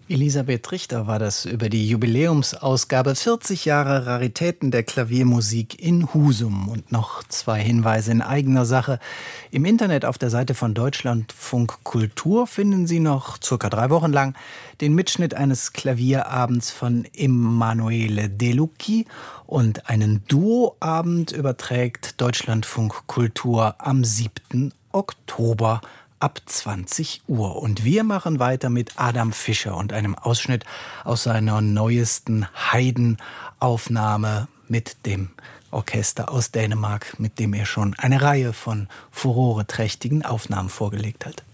Elisabeth Richter war das über die Jubiläumsausgabe 40 Jahre Raritäten der Klaviermusik in Husum. Und noch 2 Hinweise in eigener Sache. Im Internet auf der Seite von Deutschlandfunk Kultur finden Sie noch circa 3 Wochen lang den Mitschnitt eines Klavierabends von Emanuele De Lucchi und einen Duoabend überträgt Deutschlandfunk Kultur am 7. Oktober ab 20 Uhr. Und wir machen weiter mit Adam Fischer und einem Ausschnitt aus seiner neuesten Haydn-Aufnahme mit dem Orchester aus Dänemark, mit dem er schon eine Reihe von furoreträchtigen Aufnahmen vorgelegt hat.